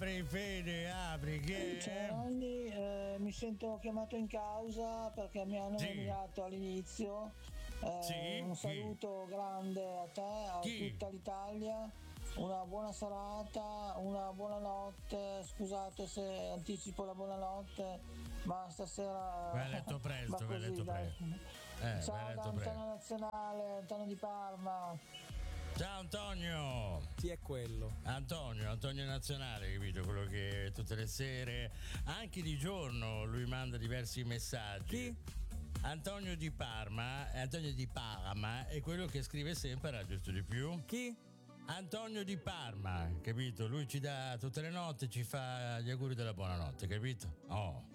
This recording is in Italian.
Apri Fede, apri, che Ciao Nanni, mi sento chiamato in causa perché mi hanno Sì. nominato all'inizio. Sì? Un Chi? saluto grande a te, a Chi? tutta l'Italia. Una buona serata, una buona notte. Scusate se anticipo la buonanotte, ma stasera Vai a letto presto, va vai a così, letto dai. presto. Vai a Ciao da letto Antonio presto. Nazionale, Antonio di Parma. Ciao Antonio! Chi è quello? Antonio Nazionale, capito? Quello che tutte le sere, anche di giorno, lui manda diversi messaggi. Chi? Antonio di Parma è quello che scrive sempre a Radio Studio Più. Chi? Antonio di Parma, capito? Lui ci dà tutte le notti, ci fa gli auguri della buonanotte, capito? Oh.